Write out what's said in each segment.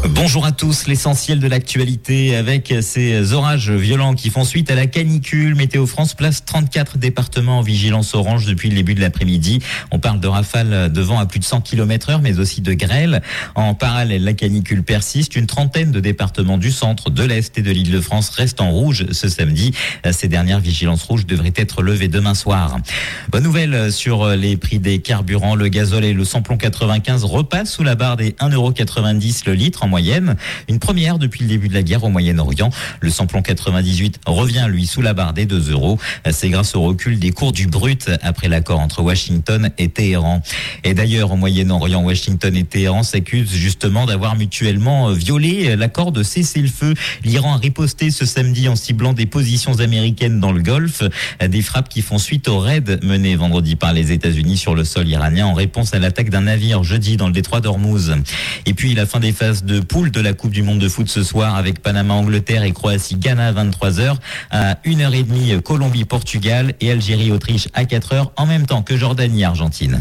Bonjour à tous, l'essentiel de l'actualité avec ces orages violents qui font suite à la canicule. Météo France place 34 départements en vigilance orange depuis le début de l'après-midi. On parle de rafales de vent à plus de 100 km/h, mais aussi de grêle. En parallèle, la canicule persiste. Une trentaine de départements du centre, de l'Est et de l'Île-de-France restent en rouge ce samedi. Ces dernières vigilances rouges devraient être levées demain soir. Bonne nouvelle sur les prix des carburants. Le gazole et le samplon 95 repassent sous la barre des 1,90 € le litre en moyenne. Une première depuis le début de la guerre au Moyen-Orient. Le samplon 98 revient, lui, sous la barre des 2 €. C'est grâce au recul des cours du brut après l'accord entre Washington et Téhéran. Et d'ailleurs, au Moyen-Orient, Washington et Téhéran s'accusent justement d'avoir mutuellement violé l'accord de cessez-le-feu. L'Iran a riposté ce samedi en ciblant des positions américaines dans le Golfe. Des frappes qui font suite aux raids menés vendredi par les États-Unis sur le sol iranien en réponse à l'attaque d'un navire jeudi dans le détroit d'Ormuz. Et puis la fin des phases de poule de la Coupe du Monde de foot ce soir avec Panama-Angleterre et Croatie-Ghana à 23h, à 1h30 Colombie-Portugal et Algérie-Autriche à 4h en même temps que Jordanie-Argentine.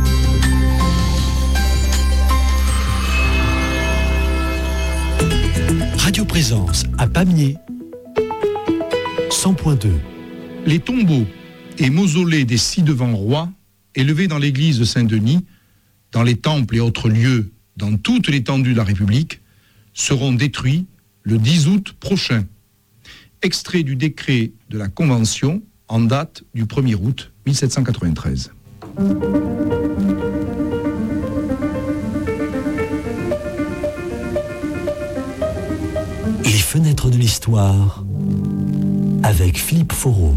Radio Présence à Pamiers 100.2. Les tombeaux et mausolées des ci-devant rois élevés dans l'église de Saint-Denis, dans les temples et autres lieux dans toute l'étendue de la République, seront détruits le 10 août prochain. Extrait du décret de la Convention en date du 1er août 1793. Les fenêtres de l'histoire avec Philippe Foreau.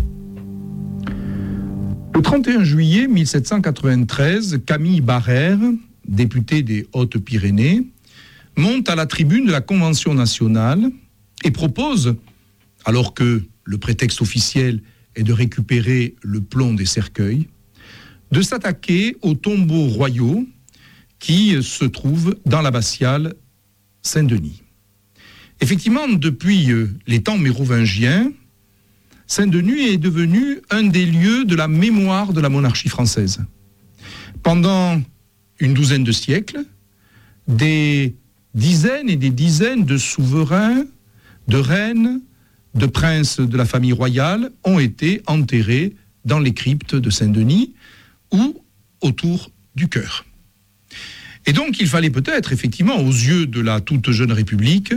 Le 31 juillet 1793, Camille Barrère, député des Hautes-Pyrénées, monte à la tribune de la Convention nationale et propose, alors que le prétexte officiel est de récupérer le plomb des cercueils, de s'attaquer aux tombeaux royaux qui se trouvent dans l'abbatiale Saint-Denis. Effectivement, depuis les temps mérovingiens, Saint-Denis est devenu un des lieux de la mémoire de la monarchie française. Pendant une douzaine de siècles, des dizaines et des dizaines de souverains, de reines, de princes de la famille royale ont été enterrés dans les cryptes de Saint-Denis ou autour du chœur. Et donc, il fallait peut-être, effectivement, aux yeux de la toute jeune République,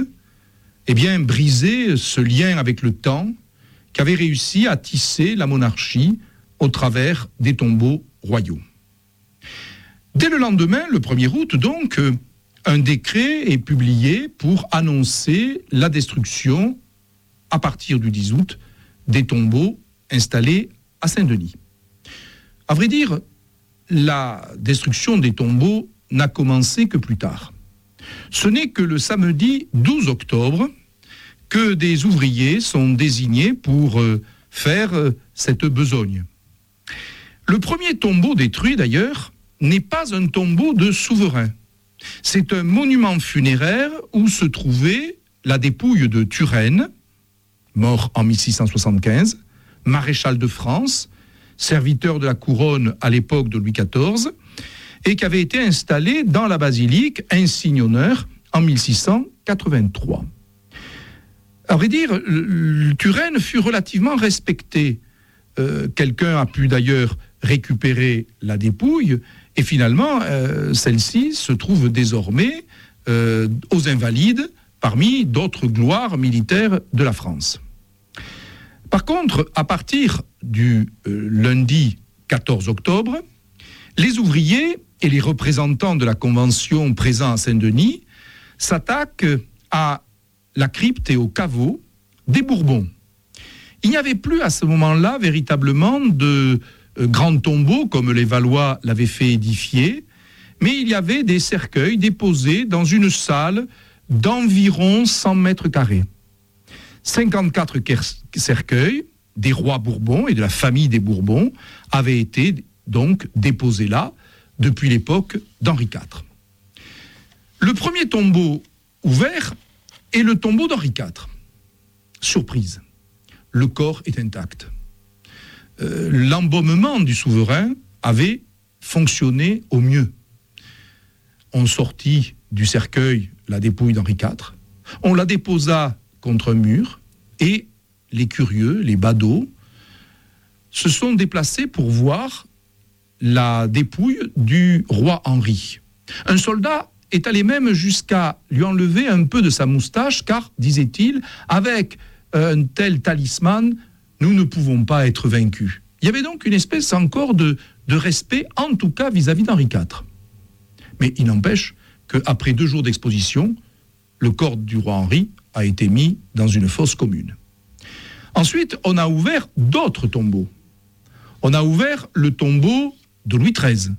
briser ce lien avec le temps qu'avait réussi à tisser la monarchie au travers des tombeaux royaux. Dès le lendemain, le 1er août, donc, un décret est publié pour annoncer la destruction, à partir du 10 août, des tombeaux installés à Saint-Denis. À vrai dire, la destruction des tombeaux n'a commencé que plus tard. Ce n'est que le samedi 12 octobre que des ouvriers sont désignés pour faire cette besogne. Le premier tombeau détruit, d'ailleurs, n'est pas un tombeau de souverain. C'est un monument funéraire où se trouvait la dépouille de Turenne, mort en 1675, maréchal de France, serviteur de la couronne à l'époque de Louis XIV, et qui avait été installé dans la basilique, insigne honneur, en 1683. À vrai dire, Turenne fut relativement respecté. Quelqu'un a pu d'ailleurs récupérer la dépouille, et finalement, celle-ci se trouve désormais aux Invalides, parmi d'autres gloires militaires de la France. Par contre, à partir du lundi 14 octobre, les ouvriers et les représentants de la Convention présents à Saint-Denis s'attaquent à la crypte et au caveau des Bourbons. Il n'y avait plus à ce moment-là véritablement de grands tombeaux comme les Valois l'avaient fait édifier, mais il y avait des cercueils déposés dans une salle d'environ 100 mètres carrés. 54 cercueils des rois Bourbons et de la famille des Bourbons avaient été donc déposés là depuis l'époque d'Henri IV. Le premier tombeau ouvert est le tombeau d'Henri IV. Surprise, le corps est intact. L'embaumement du souverain avait fonctionné au mieux. On sortit du cercueil la dépouille d'Henri IV. On la déposa contre un mur et les curieux, les badauds, se sont déplacés pour voir la dépouille du roi Henri. Un soldat est allé même jusqu'à lui enlever un peu de sa moustache, car, disait-il, avec un tel talisman, nous ne pouvons pas être vaincus. Il y avait donc une espèce encore de respect, en tout cas vis-à-vis d'Henri IV. Mais il n'empêche qu'après 2 jours d'exposition, le corps du roi Henri a été mis dans une fosse commune. Ensuite, on a ouvert d'autres tombeaux. On a ouvert le tombeau de Louis XIII.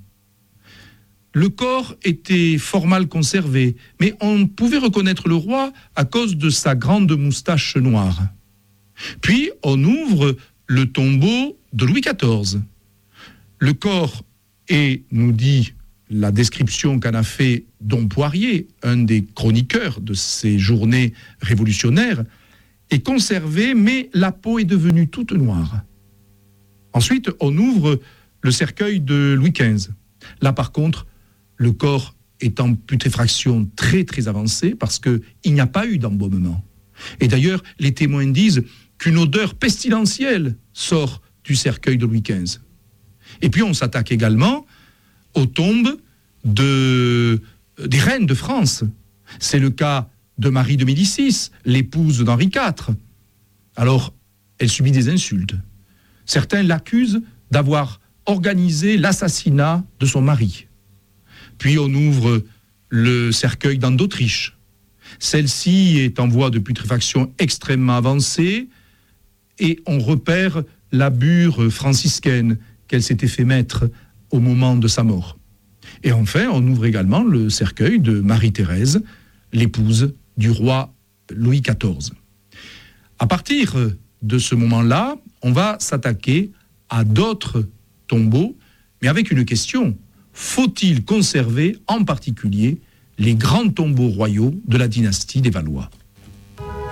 Le corps était fort mal conservé, mais on pouvait reconnaître le roi à cause de sa grande moustache noire. Puis, on ouvre le tombeau de Louis XIV. Le corps est, nous dit la description qu'en a fait Dom Poirier, un des chroniqueurs de ces journées révolutionnaires, est conservé, mais la peau est devenue toute noire. Ensuite, on ouvre le cercueil de Louis XV. Là, par contre, le corps est en putréfaction très très avancée parce qu'il n'y a pas eu d'embaumement. Et d'ailleurs, les témoins disent qu'une odeur pestilentielle sort du cercueil de Louis XV. Et puis on s'attaque également aux tombes des reines de France. C'est le cas de Marie de Médicis, l'épouse d'Henri IV. Alors, elle subit des insultes. Certains l'accusent d'avoir organisé l'assassinat de son mari. Puis on ouvre le cercueil d'Anne d'Autriche. Celle-ci est en voie de putréfaction extrêmement avancée et on repère la bure franciscaine qu'elle s'était fait mettre au moment de sa mort. Et enfin, on ouvre également le cercueil de Marie-Thérèse, l'épouse du roi Louis XIV. À partir de ce moment-là, on va s'attaquer à d'autres tombeaux, mais avec une question: faut-il conserver en particulier les grands tombeaux royaux de la dynastie des Valois ?